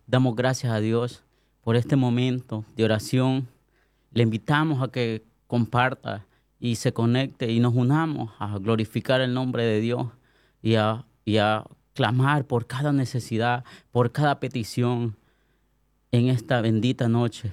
Damos gracias a Dios por este momento de oración. Le invitamos a que comparta y se conecte y nos unamos a glorificar el nombre de Dios y a clamar por cada necesidad, por cada petición en esta bendita noche.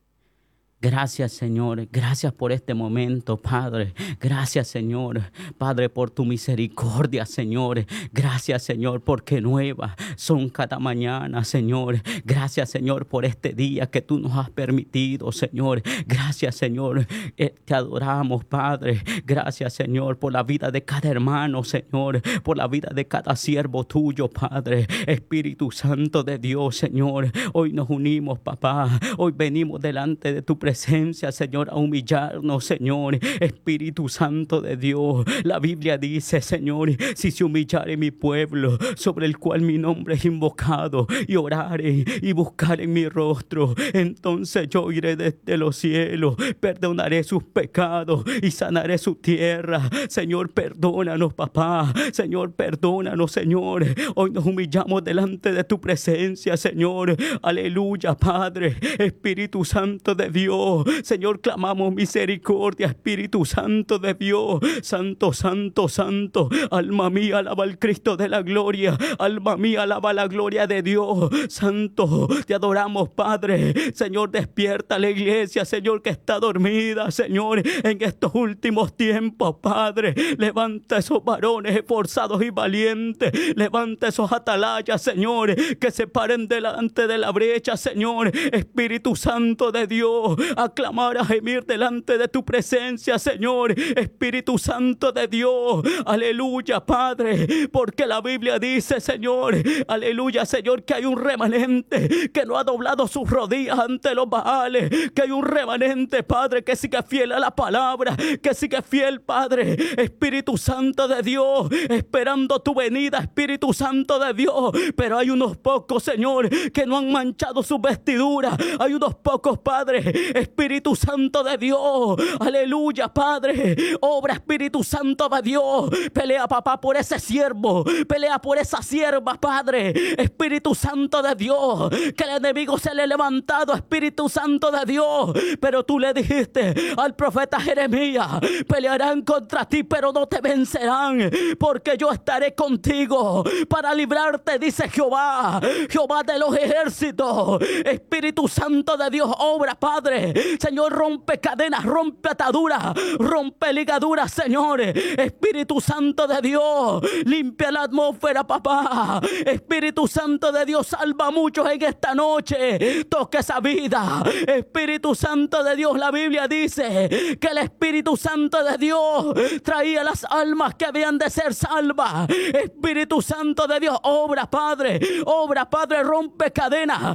Gracias, Señor. Gracias por este momento, Padre. Gracias, Señor. Padre, por tu misericordia, Señor. Gracias, Señor, porque nuevas son cada mañana, Señor. Gracias, Señor, por este día que tú nos has permitido, Señor. Gracias, Señor. Te adoramos, Padre. Gracias, Señor, por la vida de cada hermano, Señor. Por la vida de cada siervo tuyo, Padre. Espíritu Santo de Dios, Señor. Hoy nos unimos, papá. Hoy venimos delante de tu presencia, Señor, a humillarnos, Señor. Espíritu Santo de Dios, la Biblia dice, Señor, si se humillare mi pueblo, sobre el cual mi nombre es invocado, y orare y buscar en mi rostro, entonces yo iré desde los cielos, perdonaré sus pecados y sanaré su tierra. Señor, perdónanos, papá. Señor, perdónanos, Señor. Hoy nos humillamos delante de tu presencia, Señor. Aleluya, Padre. Espíritu Santo de Dios, Señor, clamamos misericordia. Espíritu Santo de Dios, Santo, Santo, Santo. Alma mía, alaba al Cristo de la gloria. Alma mía, alaba la gloria de Dios. Santo, te adoramos, Padre. Señor, despierta la iglesia, Señor, que está dormida, Señor, en estos últimos tiempos, Padre. Levanta esos varones esforzados y valientes. Levanta esos atalayas, Señor, que se paren delante de la brecha, Señor. Espíritu Santo de Dios, a clamar, a gemir delante de tu presencia, Señor. Espíritu Santo de Dios, aleluya, Padre, porque la Biblia dice, Señor, aleluya, Señor, que hay un remanente que no ha doblado sus rodillas ante los Baales, que hay un remanente, Padre, que sigue fiel a la palabra, que sigue fiel, Padre. Espíritu Santo de Dios, esperando tu venida, Espíritu Santo de Dios, pero hay unos pocos, Señor, que no han manchado sus vestiduras. Hay unos pocos, Padre. Espíritu Santo de Dios, aleluya, Padre. Obra, Espíritu Santo de Dios. Pelea, papá, por ese siervo. Pelea por esa sierva, Padre. Espíritu Santo de Dios, que el enemigo se le ha levantado, Espíritu Santo de Dios, pero tú le dijiste al profeta Jeremías: pelearán contra ti, pero no te vencerán, porque yo estaré contigo para librarte, dice Jehová, Jehová de los ejércitos. Espíritu Santo de Dios, obra, Padre. Señor, rompe cadenas, rompe ataduras, rompe ligaduras, Señor. Espíritu Santo de Dios, limpia la atmósfera, papá. Espíritu Santo de Dios, salva a muchos en esta noche. Toca esa vida. Espíritu Santo de Dios, la Biblia dice que el Espíritu Santo de Dios traía las almas que habían de ser salvas. Espíritu Santo de Dios, obra, Padre. Obra, Padre, rompe cadenas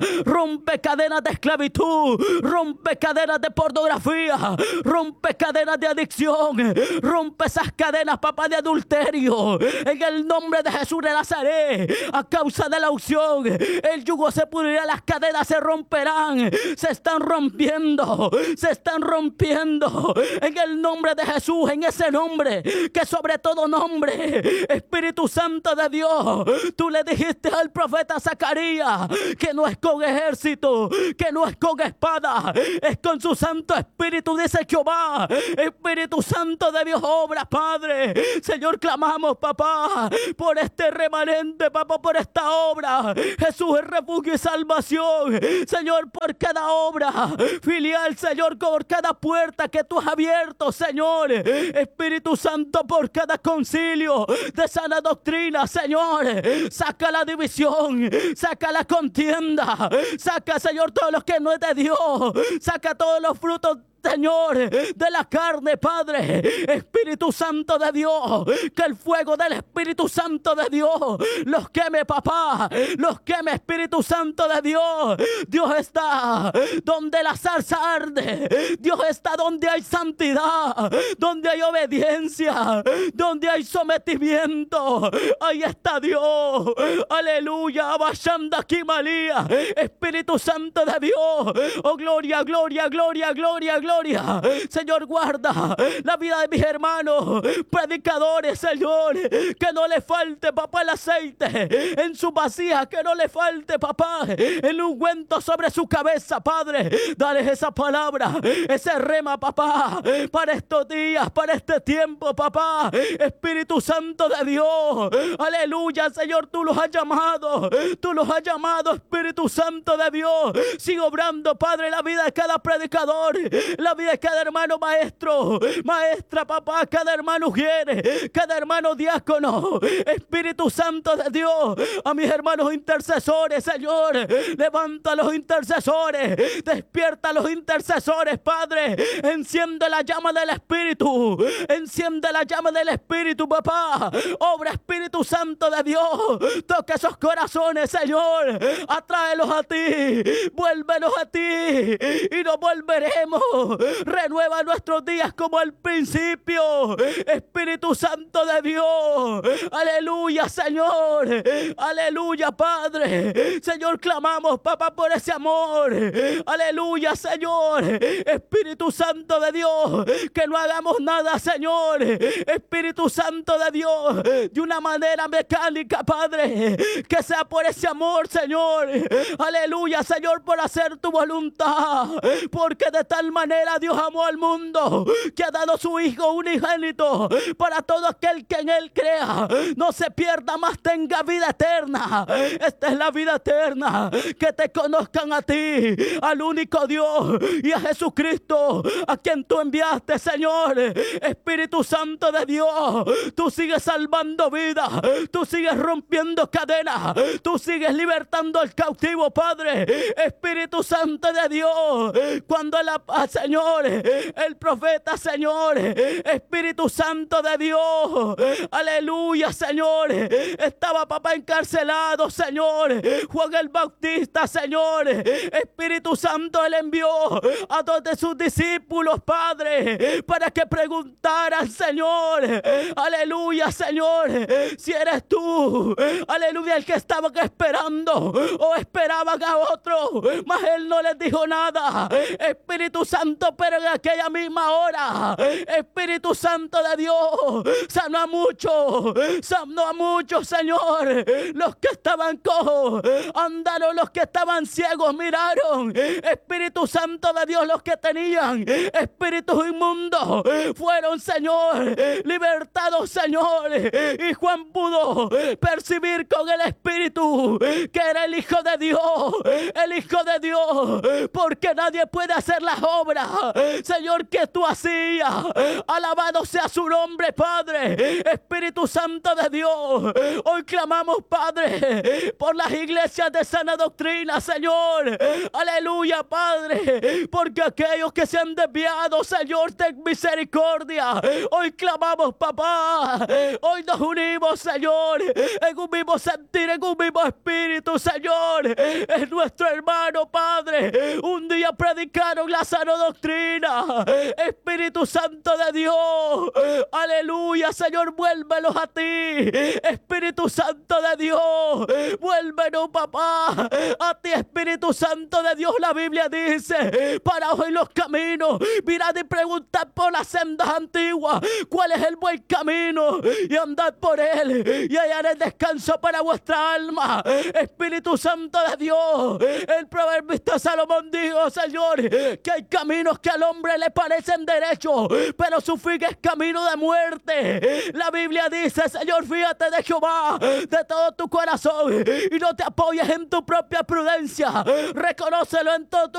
de esclavitud, rompe cadenas de pornografía, rompe cadenas de adicción, rompe esas cadenas, papá, de adulterio. En el nombre de Jesús de Nazaret, a causa de la unción, el yugo se pudrirá, las cadenas se romperán, se están rompiendo, en el nombre de Jesús, en ese nombre que sobre todo nombre. Espíritu Santo de Dios, tú le dijiste al profeta Zacarías que no es con ejército, que no es con espada, es con su Santo Espíritu, dice Jehová. Espíritu Santo de Dios, obra, Padre. Señor, clamamos, papá, por este remanente, papá, por esta obra. Jesús es refugio y salvación, Señor, por cada obra filial, Señor, por cada puerta que tú has abierto, Señor. Espíritu Santo, por cada concilio de sana doctrina, Señor. Saca la división, saca la contienda, saca, Señor, todo lo que no es de Dios, saca todos los frutos, Señor, de la carne, Padre. Espíritu Santo de Dios, que el fuego del Espíritu Santo de Dios los queme, papá, los queme, Espíritu Santo de Dios. Dios está donde la zarza arde, Dios está donde hay santidad, donde hay obediencia, donde hay sometimiento. Ahí está Dios, aleluya. Abashanda aquí, Malía. Espíritu Santo de Dios, oh gloria, gloria, gloria, gloria, gloria. gloria. Señor, guarda la vida de mis hermanos predicadores, Señor, que no le falte, papá, el aceite en su vasija, que no le falte, papá, el ungüento sobre su cabeza, Padre. Dale esa palabra, ese rema, papá, para estos días, para este tiempo, papá. Espíritu Santo de Dios, aleluya, Señor, tú los has llamado, Espíritu Santo de Dios. Sigue obrando, Padre, la vida de cada predicador, la vida de cada hermano maestro, maestra, papá, cada hermano ujiere, cada hermano diácono. Espíritu Santo de Dios, a mis hermanos intercesores, Señor, levanta a los intercesores, despierta a los intercesores, Padre. Enciende la llama del Espíritu, enciende la llama del Espíritu, papá. Obra, Espíritu Santo de Dios, toca esos corazones, Señor, atráelos a ti, vuélvelos a ti y nos volveremos. Renueva nuestros días como al principio, Espíritu Santo de Dios. Aleluya, Señor, aleluya, Padre. Señor, clamamos, papá, por ese amor. Aleluya, Señor. Espíritu Santo de Dios, que no hagamos nada, Señor. Espíritu Santo de Dios, de una manera mecánica, Padre, que sea por ese amor, Señor. Aleluya, Señor, por hacer tu voluntad, porque de tal manera Dios amó al mundo que ha dado su Hijo unigénito para todo aquel que en Él crea, no se pierda, más tenga vida eterna. Esta es la vida eterna, que te conozcan a ti, al único Dios, y a Jesucristo, a quien tú enviaste, Señor. Espíritu Santo de Dios, tú sigues salvando vidas, tú sigues rompiendo cadenas, tú sigues libertando al cautivo, Padre. Espíritu Santo de Dios, cuando Señor, el profeta, Señor, Espíritu Santo de Dios, aleluya, Señor, estaba, papá, encarcelado, Señor, Juan el Bautista, Señor, Espíritu Santo, Él envió a dos de sus discípulos, Padre, para que preguntaran, Señor, aleluya, Señor, si eres tú, aleluya, el que estaban esperando o esperaban a otro, mas Él no les dijo nada. Espíritu Santo, pero en aquella misma hora, Espíritu Santo de Dios, sanó a muchos, Señor. Los que estaban cojos andaron, los que estaban ciegos miraron. Espíritu Santo de Dios, los que tenían espíritus inmundos fueron, Señor, libertados, Señor. Y Juan pudo percibir con el Espíritu que era el Hijo de Dios, porque nadie puede hacer las obras, Señor, que tú hacías. Alabado sea su nombre, Padre. Espíritu Santo de Dios, hoy clamamos, Padre, por las iglesias de sana doctrina, Señor. Aleluya, Padre, porque aquellos que se han desviado, Señor, ten misericordia. Hoy clamamos, papá, hoy nos unimos, Señor, en un mismo sentir, en un mismo espíritu, Señor. Es nuestro hermano, Padre. Un día predicaron la sana doctrina. Espíritu Santo de Dios, aleluya, Señor, vuélvelos a ti. Espíritu Santo de Dios, vuélvenos, papá, a ti, Espíritu Santo de Dios. La Biblia dice: paraos en los caminos, mirad y preguntad por las sendas antiguas cuál es el buen camino, y andad por él, y hallaréis descanso para vuestra alma. Espíritu Santo de Dios, el proverbista Salomón dijo, Señor, que hay caminos que al hombre le parecen derechos, pero su fin es camino de muerte. La Biblia dice, Señor, fíjate de Jehová de todo tu corazón y no te apoyes en tu propia prudencia. Reconócelo en todo tu